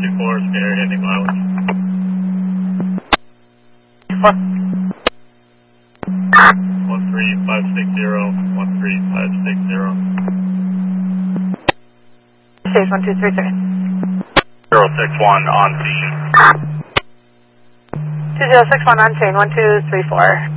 624, scanner ending mileage. 13560, 13560. Stage 1233. 061 on scene. 2061 on chain, 1234.